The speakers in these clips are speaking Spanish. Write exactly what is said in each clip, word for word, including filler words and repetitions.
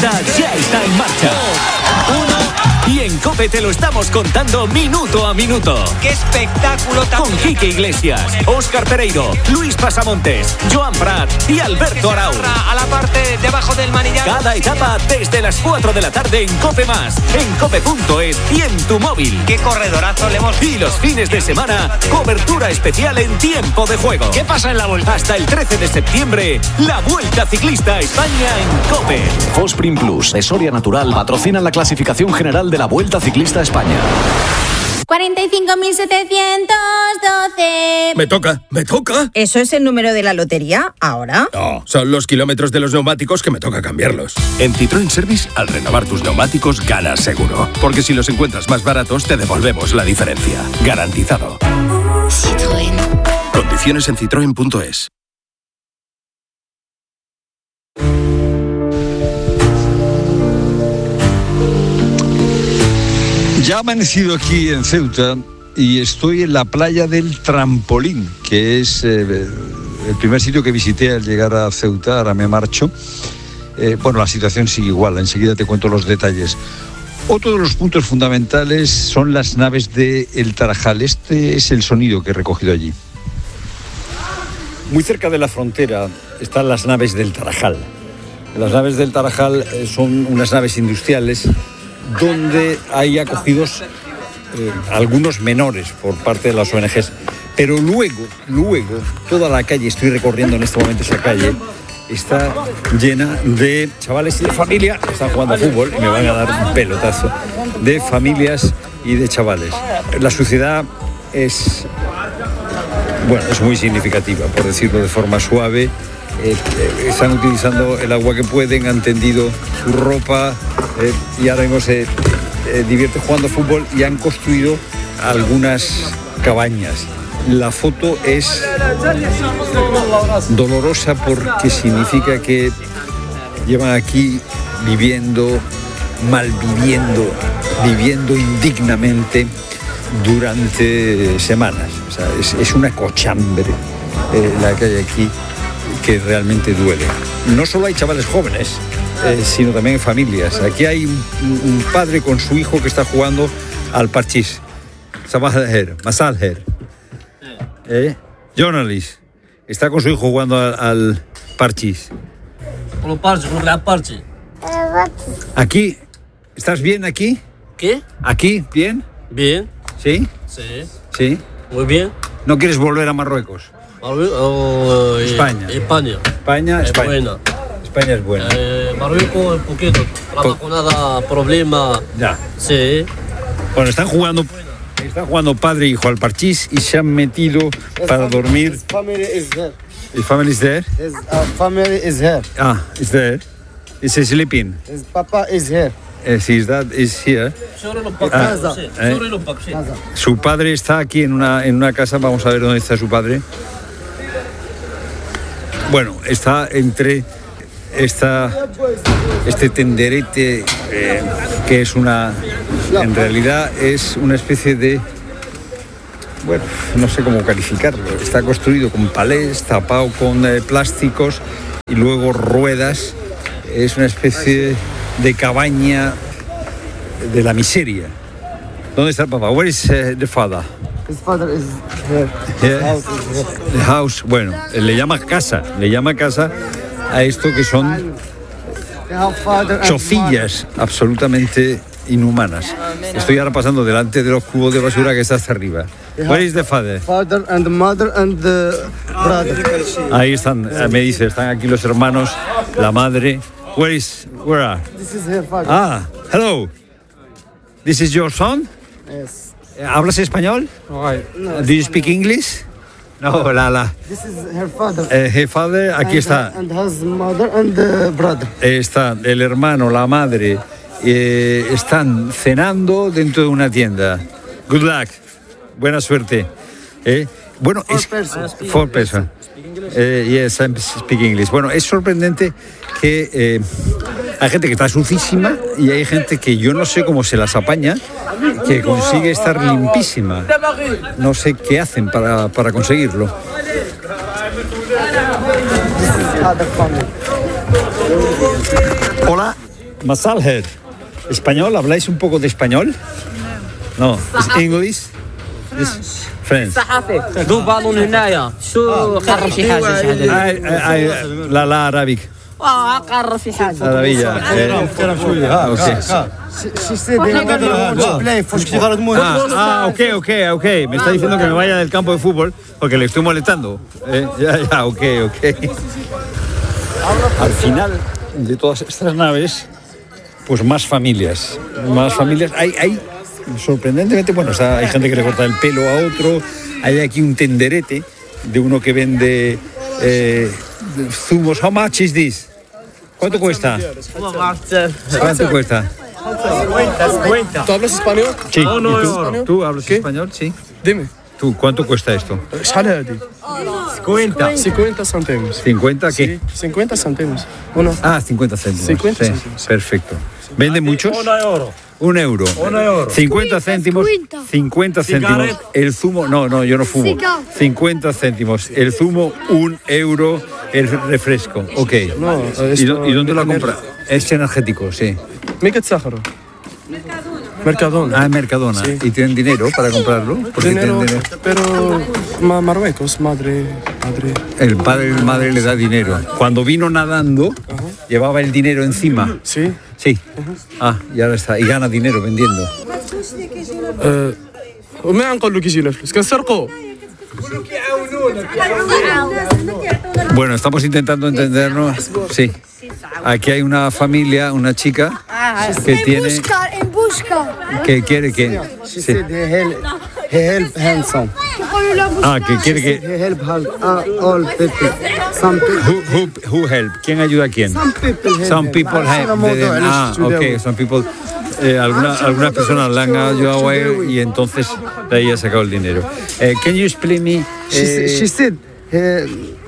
vuelta ya está en marcha. Uno. Y en COPE te lo estamos contando minuto a minuto. ¡Qué espectáculo tan... Con Quique Iglesias, Óscar Pereiro, Luis Pasamontes, Joan Prat y Alberto Arau. A la parte debajo del manillar. Cada etapa desde las cuatro de la tarde en COPE Más, en cope punto es y en tu móvil. ¡Qué corredorazo le hemos... Y los fines de semana, cobertura especial en tiempo de juego. ¿Qué pasa en la vuelta? Hasta el trece de septiembre, la Vuelta Ciclista a España en COPE. Fosprin Plus de Soria Natural patrocinan la clasificación general de la Vuelta Ciclista a España. cuarenta y cinco mil setecientos doce. Me toca, me toca. ¿Eso es el número de la lotería ahora? No, son los kilómetros de los neumáticos que me toca cambiarlos. En Citroën Service, al renovar tus neumáticos, ganas seguro. Porque si los encuentras más baratos, te devolvemos la diferencia. Garantizado. Citroën. Condiciones en citroen punto es. Ya ha amanecido aquí en Ceuta y estoy en la playa del Trampolín, que es eh, el primer sitio que visité al llegar a Ceuta. Ahora me marcho. Eh, bueno, la situación sigue igual, enseguida te cuento los detalles. Otro de los puntos fundamentales son las naves de El Tarajal. Este es el sonido que he recogido allí. Muy cerca de la frontera están las naves del Tarajal. Las naves del Tarajal son unas naves industriales donde hay acogidos eh, algunos menores por parte de las O N Ges. Pero luego, luego, toda la calle, estoy recorriendo en este momento esa calle, está llena de chavales y de familia que están jugando a fútbol y me van a dar un pelotazo, de familias y de chavales. La suciedad es, bueno, es muy significativa, por decirlo de forma suave. Eh, eh, están utilizando el agua que pueden, han tendido su ropa eh, y ahora mismo se eh, divierte jugando fútbol y han construido algunas cabañas. La foto es dolorosa porque significa que llevan aquí viviendo, malviviendo, viviendo indignamente durante semanas. O sea, es, es una cochambre eh, la que hay aquí, que realmente duele. No solo hay chavales jóvenes, eh, sino también familias. Aquí hay un, un padre con su hijo que está jugando al parchís. Sabah al-Her, Masal Her. ¿Eh? Journalist. Está con su hijo jugando al, al parchís. Aquí. ¿Estás bien aquí? ¿Qué? ¿Aquí? ¿Bien? Bien. ¿Sí? Sí. ¿Sí? Muy bien. ¿No quieres volver a Marruecos? Oh, eh, España. España. España, Es España. buena. España es buena. Eh, Marruecos un poquito. Trabajo nada, problema. Ya. Sí. Bueno, están jugando, están jugando padre e hijo al parchís y se han metido para dormir. His family is there. His family is there? His uh, family is here. Ah, is there? Is he sleeping? His papa is here. Yes, his dad is here. Ah, eh. Su padre está aquí en una, en una casa. Vamos a ver dónde está su padre. Bueno, está entre esta, este tenderete eh, que es una, en realidad es una especie de, bueno, no sé cómo calificarlo. Está construido con palés, tapado con eh, plásticos y luego ruedas. Es una especie de cabaña de la miseria. ¿Dónde está el papá? Where is uh, the father? His father is here. Yeah. His house is here. The house, bueno, le llama casa, le llama casa a esto que son chocillas absolutamente inhumanas. Estoy ahora pasando delante de los cubos de basura que está hasta arriba. Where is the father? Father and mother and the brother. Ahí están, me dice, están aquí los hermanos, la madre. Where is, where are? This is her father. Ah, hello. This is your son? Yes. ¿Hablas español? Right. No, Do you speak English? No, la, la. This is her father. Eh, her father, aquí and, está. And his mother and the brother. Está el hermano, la madre, eh, están cenando dentro de una tienda. Good luck. Buena suerte. Eh, bueno, Four es persons. four person. Eh, yes, I speak English. Bueno, es sorprendente que eh, hay gente que está sucísima y hay gente que yo no sé cómo se las apaña, que consigue estar limpísima. No sé qué hacen para, para conseguirlo. Other family. Hola. Masalher. ¿Español? ¿Habláis un poco de español? No. ¿Es English? It's French. ذو بالون هنايا شو قرر في حاجه شي حاجه I, I, I, لا لا Arabic. اه قرر في حاجه Maravilla. Ah, okay. She said they want to play football. Ah, ah, ok, ok, ok. Me está diciendo que me vaya del campo de fútbol porque le estoy molestando. Eh, ya, ya, ok, ok. Al final de todas estas naves, pues más familias. Más familias. Hay, hay sorprendentemente, bueno, o sea, hay gente que le corta el pelo a otro. Hay aquí un tenderete de uno que vende eh, zumos. How much is this? ¿Cuánto cuesta? ¿Cuánto cuesta? ¿Tú hablas español? Sí. ¿Y tú? ¿Tú hablas español? Sí. Dime. ¿Tú cuánto cuesta esto? شحال هادي؟ cincuenta. cincuenta céntimos. ¿cincuenta qué? Sí, cincuenta céntimos. Uno. Ah, cincuenta céntimos. cincuenta Sí, céntimos. perfecto. ¿Vende muchos? Un euro. Un euro. cincuenta céntimos. cincuenta céntimos. El zumo, no, no, yo no fumo. cincuenta céntimos. El zumo, un euro. El refresco. Ok. No, ¿Y, do- ¿Y dónde lo compra? Es energético, sí. مين كتسخروا؟ Mercadona. Ah, Mercadona. Sí. ¿Y tienen dinero para comprarlo? Porque Dinero, tienen dinero. pero ma- Marruecos, madre, madre. El padre y la madre le da dinero. Cuando vino nadando, llevaba el dinero encima. Sí. Sí. Ah, y ahora está. Y gana dinero vendiendo. أه، وما نقول له كيجينا فلوس كنسرقوا. Bueno, estamos intentando entendernos. Sí. Aquí hay una familia, una chica que tiene, En busca. que quiere que, She sí. said he help, he help handsome. Ah, que quiere que, He help uh, all people. Some people. who, who, who help? ¿Quién ayuda a quién? Some people help. Some people help. them. Ah, okay. Some people. Eh, alguna, algunas personas le han ayudado a él y entonces de ahí ha sacado el dinero. Eh, can you explain me? She, eh, she said he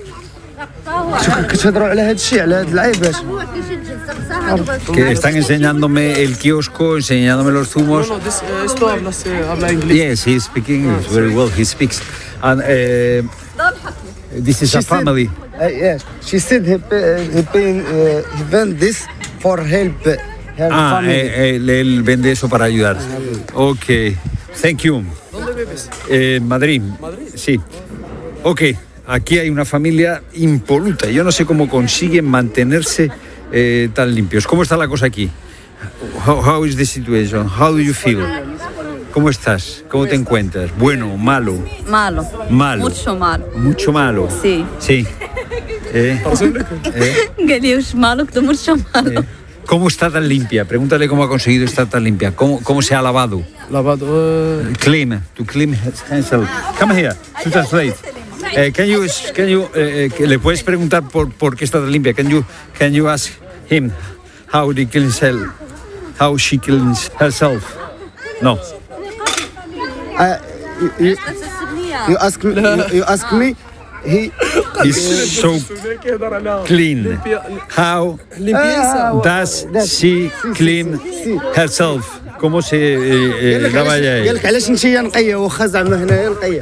كتهضروا على هذا الشيء على هاد العيبات. que están enseñándome el kiosco, enseñándome los zumos. No, no, this, uh, esto hablas, eh, habla inglés. Yes, he speaks English very well. He speaks. And uh, this is She a said- family. Uh, yes, she said he pay, he paying uh, he vend this for help her Ah, family. eh, él, él vende eso para ayudar. Ok, thank you. ¿Dónde vives? Eh, Madrid. ¿Madrid? Sí. Ok, aquí hay una familia impoluta. Yo no sé cómo consiguen mantenerse eh, tan limpios. ¿Cómo está la cosa aquí? How, how is the situation? How do you feel? ¿Cómo estás? ¿Cómo te encuentras? ¿Bueno, malo? Malo. Malo. Mucho malo. Mucho malo. Sí. Sí. Eh, eh, قال لي وش مالك ده mucho malo. ¿Cómo está tan limpia? Pregúntale cómo ha conseguido estar tan limpia. ¿Cómo, cómo se ha lavado? Lavado. Uh, Clean, to clean himself. Come here, to translate. Eh, can you, can you, eh, eh, ¿le puedes preguntar por, por qué está tan limpia? Can you, can you ask him how he cleans herself? How she cleans herself? No. Uh, you, you, you ask me. You, you ask me. He Is so clean. How does she clean herself? ¿Cómo se eh, eh, lava ella? قال لك علاش انت نقيه واخا زعما هنايا نقيه.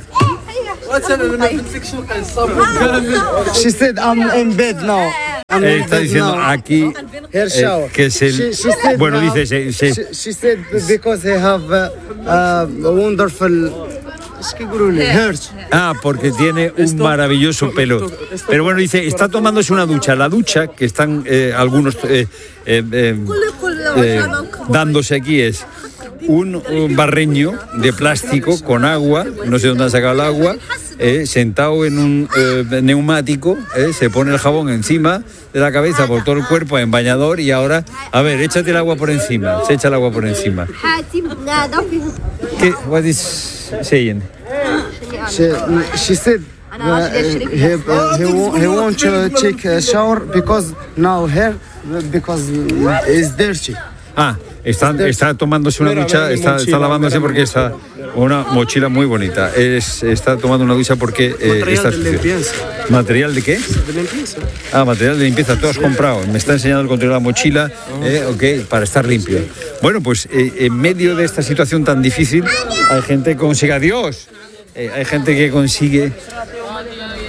She said I'm in bed now. I'm Eh, in está bed diciendo now. aquí Her eh, shower. que es el... She, she said Bueno, now- dice... Se, se- She, she said because they have uh, uh, a wonderful. ايش كيقولوا لي؟ hurt. Ah, porque tiene un maravilloso pelo. Pero bueno, dice, está tomándose una ducha. La ducha que están eh, algunos eh, eh, eh, eh, dándose aquí es un, un barreño de plástico con agua, no sé dónde han sacado el agua, eh, sentado en un eh, neumático, eh, se pone el jabón encima de la cabeza por todo el cuerpo en bañador y ahora, a ver, échate el agua por encima, se echa el agua por encima. ¿Qué? What is saying? She, she said uh, he, uh, he, wa- he want to take a shower because now hair because it's dirty. Ah, está, está tomándose una Mira, ducha, mira mi está, mochila, está lavándose mira mi porque está una mochila muy bonita. Es, está tomando una ducha porque eh, Material está de sucio. limpieza. ¿Material de qué? de limpieza. Ah, material de limpieza, tú has comprado. Me está enseñando el control de la mochila, eh, ok, para estar limpio. Bueno, pues eh, en medio de esta situación tan difícil, hay gente que consigue, adiós, eh, hay gente que consigue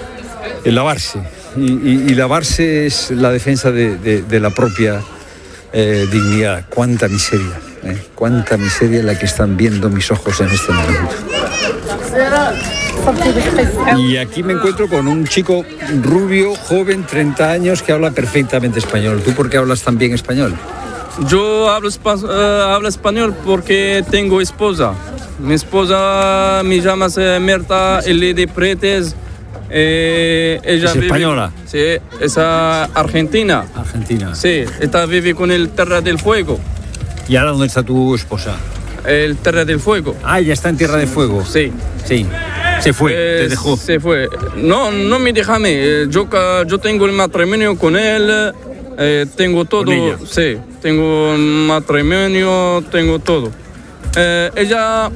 eh, lavarse. Y, y- y lavarse es la defensa de, de- de la propia eh, dignidad. Cuánta miseria, ¿eh? Cuánta miseria la que están viendo mis ojos en este momento. Y aquí me encuentro con un chico rubio, joven, treinta años, que habla perfectamente español. ¿Tú por qué hablas tan bien español? Yo hablo, espa- uh, hablo español porque tengo esposa. Mi esposa me llama eh, Mirta Elidi Pretes. Eh, ella ¿Es vive- española? Sí, es uh, argentina. Argentina. Sí, esta vive con el Terra del Fuego. ¿Y ahora dónde está tu esposa? El Terra del Fuego. Ah, ya está en Tierra de Fuego. Sí. Sí. Se fue, Eh, te dejó. Se fue. No, no me deja a mí. Eh, Yo, ca- yo tengo el matrimonio con él. eh, tengo todo. ¿Con ella? Sí, tengo un matrimonio, tengo todo. Eh, ella.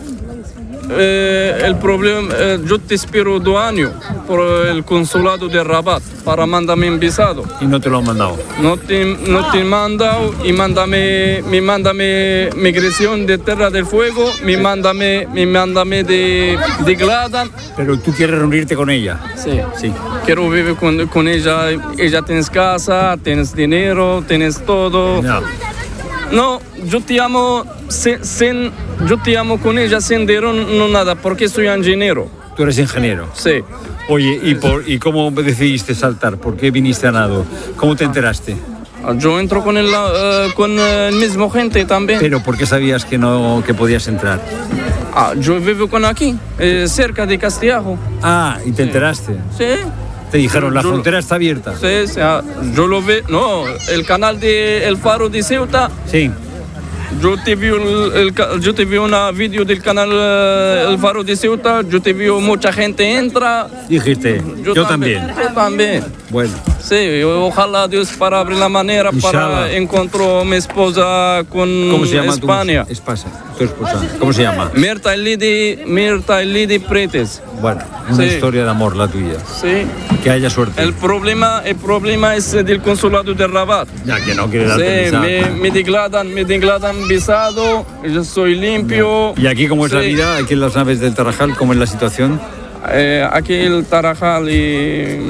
eh, el problema. eh, yo te espero dos años por el consulado de Rabat para mandarme un visado. Y no te lo han mandado. No te, no te he mandado y mándame, me mándame migración de Tierra del Fuego, me mándame, me mándame de, de Gladan. Pero tú quieres reunirte con ella. Sí, Sí. quiero vivir con, con ella. Ella tienes casa, tienes dinero, tienes todo. No. No, yo te amo sin, sin- yo te amo con ella sin dinero, no nada, porque soy ingeniero. Tú eres ingeniero. Sí. Oye, ¿y, por, ¿y cómo decidiste saltar? ¿Por qué viniste a nado? ¿Cómo te enteraste? Yo entro con el, eh, con el mismo gente también. Pero ¿por qué sabías que no que podías entrar? Ah, yo vivo con aquí, eh, cerca de Castellajo. Ah, ¿y te enteraste? Sí. Te dijeron, la Yo- frontera está abierta. Sí, sí, ah, yo lo veo. No, el canal de El Faro de Ceuta. Sí. Yo te vi, el, el ca- yo te vi una vídeo del canal eh, El Faro de Ceuta. Yo te vi mucha gente entra. Dijiste, yo, también. Yo también. Bueno, Sí, ojalá Dios para abrir la manera Inshallah. para encontrar a mi esposa con ¿cómo se llama España. tu esposa? Tu esposa. ¿Cómo se llama? Mirta Elidi, Mirta Elidi Pretes. Bueno, una Sí. historia de amor la tuya. Sí. Que haya suerte. El problema, el problema es del consulado de Rabat. Ya que no quiere darte Sí, visado. me, me declaran, me declaran visado, yo soy limpio. ¿Y aquí cómo es la Sí. vida? Aquí en las naves del Tarajal, ¿cómo es la situación? Eh, aquí el Tarajal y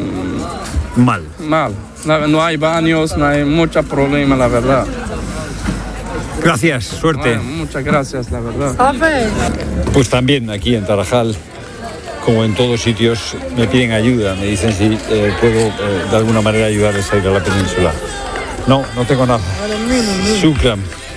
Mal. mal. No, no hay baños, no hay mucho problema, la verdad. Gracias, suerte. Bueno, muchas gracias, la verdad. Pues también aquí en Tarajal, como en todos sitios, me piden ayuda. Me dicen si eh, puedo eh, de alguna manera ayudarles a ir a la península. No, no tengo nada. Shukran.